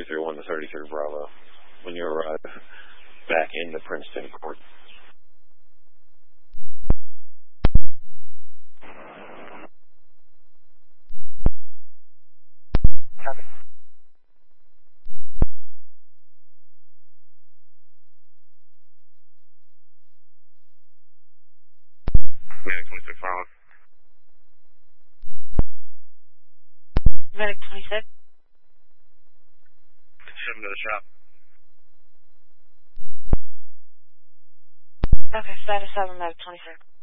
331 to 33 Bravo when you arrive back in the Princeton court. Copy. Medic 26 Bravo. Medic 26. 7 to the shop. Okay, status 7, Medic 26.